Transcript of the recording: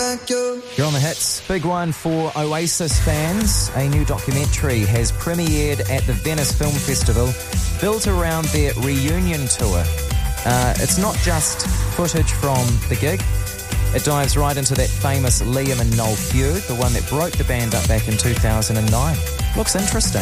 You're on the hits. Big one for Oasis fans. A new documentary has premiered at the Venice Film Festival, built around their reunion tour. It's not just footage from the gig. It dives right into that famous Liam and Noel feud, the one that broke the band up back in 2009. Looks interesting.